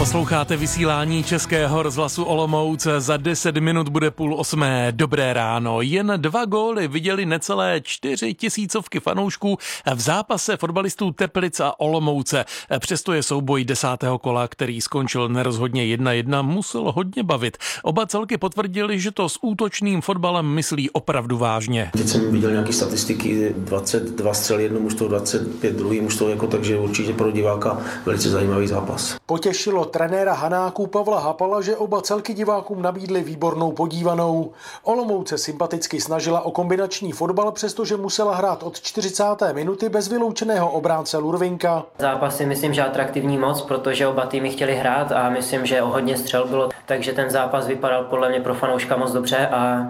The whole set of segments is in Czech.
Posloucháte vysílání Českého rozhlasu Olomouc. Za 10 minut bude 7:30. Dobré ráno. Jen 2 góly viděli necelé 4 000 fanoušků v zápase fotbalistů Teplic a Olomouce. Přesto je souboj 10. kola, který skončil nerozhodně 1-1, musel hodně bavit. Oba celky potvrdili, že to s útočným fotbalem myslí opravdu vážně. Teď jsem viděl nějaké statistiky, 22 střel jedno mužstvo, 25 druhý mužstvo, takže určitě pro diváka velice zajímavý zápas. Potěšilo trenéra Hanáků Pavla Hapala, že oba celky divákům nabídli výbornou podívanou. Olomouc se sympaticky snažila o kombinační fotbal, přestože musela hrát od 40. minuty bez vyloučeného obránce Lurvinka. Zápas si myslím, že atraktivní moc, protože oba týmy chtěli hrát a myslím, že o hodně střel bylo, takže ten zápas vypadal podle mě pro fanouška moc dobře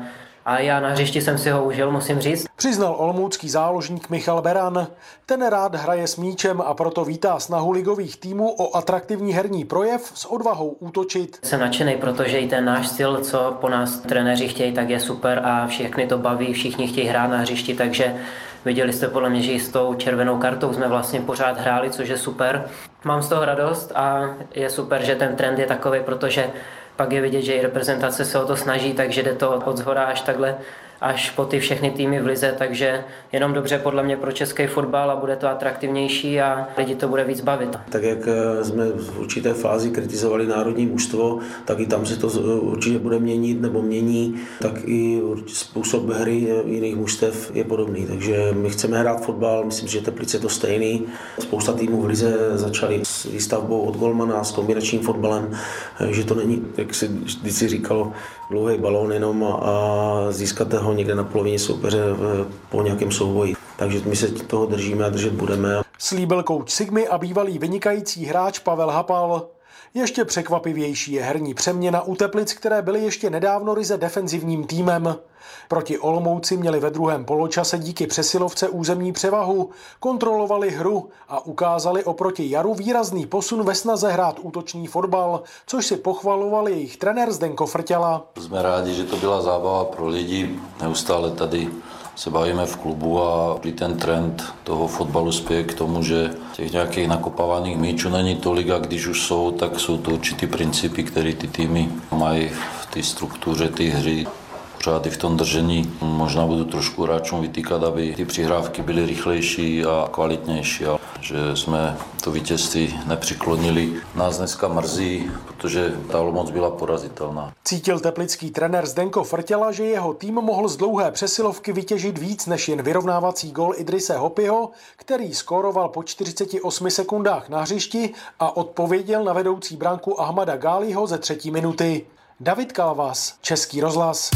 a já na hřišti jsem si ho užil, musím říct. Přiznal olomoucký záložník Michal Beran. Ten rád hraje s míčem a proto vítá snahu ligových týmů o atraktivní herní projev s odvahou útočit. Jsem nadšenej, protože i ten náš styl, co po nás trenéři chtějí, tak je super a všechny to baví, všichni chtějí hrát na hřišti, takže viděli jste podle mě, že i s tou červenou kartou jsme vlastně pořád hráli, což je super. Mám z toho radost a je super, že ten trend je takový, protože pak je vidět, že i reprezentace se o to snaží, takže jde to od zhora až takhle, až po ty všechny týmy v lize, takže jenom dobře podle mě pro český fotbal a bude to atraktivnější a lidi to bude víc bavit. Tak jak jsme v určité fázi kritizovali národní mužstvo, tak i tam se to určitě bude měnit nebo mění, tak i způsob hry jiných mužstev je podobný. Takže my chceme hrát fotbal, myslím, že Teplice je to stejný. Spousta týmů v lize začali s výstavbou od golmana, s kombinačním fotbalem, že to není, jak se vždycky říkalo, dlouhý balón jenom a získat ho někde na polovině soupeře po nějakém souboji. Takže my se toho držíme a držet budeme. Slíbil kouč Sigmy a bývalý vynikající hráč Pavel Hapal. Ještě překvapivější je herní přeměna u Teplic, které byly ještě nedávno ryze defenzivním týmem. Proti Olomouci měli ve druhém poločase díky přesilovce územní převahu, kontrolovali hru a ukázali oproti jaru výrazný posun ve snaze hrát útočný fotbal, což si pochvaloval jejich trenér Zdenko Frťala. Jsme rádi, že to byla zábava pro lidi. Neustále tady se bavíme v klubu a ten trend toho fotbalu spěje k tomu, že těch nějakých nakopávaných míčů není tolik a když už jsou, tak jsou to určitý principy, které ty týmy mají v té struktuře té hry. Pořád i v tom držení možná budu trošku hráčům vytýkat, aby ty přihrávky byly rychlejší a kvalitnější. A že jsme to vítězství nepřiklonili. Nás dneska mrzí, protože ta Olomouc byla porazitelná. Cítil teplický trenér Zdenko Frťala, že jeho tým mohl z dlouhé přesilovky vytěžit víc než jen vyrovnávací gól Idrise Hopiho, který skóroval po 48 sekundách na hřišti a odpověděl na vedoucí branku Ahmada Gáliho ze 3. minuty. David Kalvas, Český rozhlas.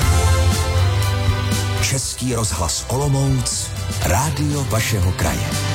Český rozhlas Olomouc, rádio vašeho kraje.